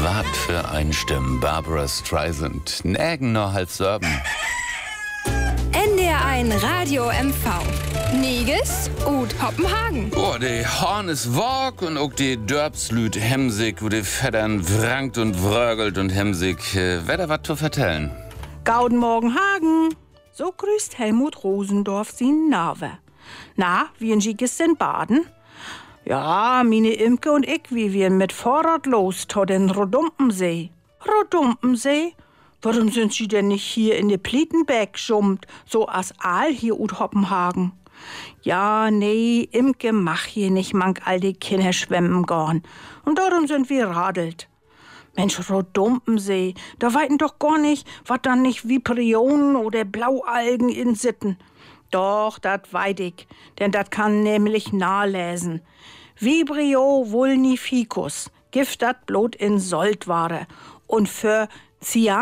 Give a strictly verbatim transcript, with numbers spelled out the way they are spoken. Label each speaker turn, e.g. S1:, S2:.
S1: Wat für ein Stimm, Barbara Streisand, nägen noch halb Serben.
S2: N D R eins Radio M V. Niges und Hoppenhagen.
S1: Oh, die Horn ist Wog und auch die Dörbslüt Hemsig, wo die Feddern wrankt und wrögelt und Hemsig. Äh, wer da wat zu vertellen?
S3: Gauden Morgen Hagen. So grüßt Helmut Rosendorf sin Nave. Na, wie in gestern baden? Ja, meine Imke und ich, wie wir mit Vorrat los to den Rodumpensee. Rodumpensee? Warum sind sie denn nicht hier in de Plietenberg schummt, so as Aal hier ut Hoppenhagen? Ja, nee, Imke mach hier nicht mank all die Kinder schwemmen gorn. Und darum sind wir radelt. Mensch, Rodumpensee, da weiten doch gar nicht, wat dann nicht Vibrionen oder Blaualgen in Sitten. Doch, dat weit ich, denn dat kann nämlich nahläsen. Vibrio vulnificus, Gift dat Blut in Soldware. Und für Cyan